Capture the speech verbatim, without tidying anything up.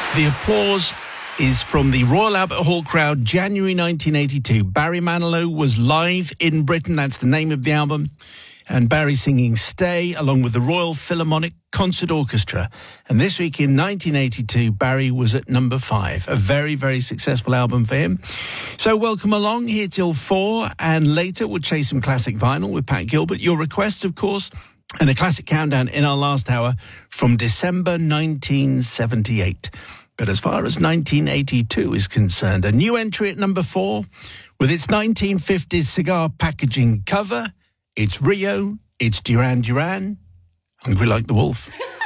The applause is from the Royal Albert Hall crowd, January nineteen eighty-two. Barry Manilow was live in Britain. That's the name of the album. And Barry singing Stay along with the Royal Philharmonic Concert Orchestra. And this week in nineteen eighty-two, Barry was at number five. A very, very successful album for him. So welcome along here till four. And later we'll chase some classic vinyl with Pat Gilbert. Your requests, of course, and a classic countdown in our last hour from December nineteen seventy-eight. But as far as nineteen eighty-two is concerned, a new entry at number four with its nineteen fifties cigar packaging cover. It's Rio, it's Duran Duran, Hungry Like the Wolf.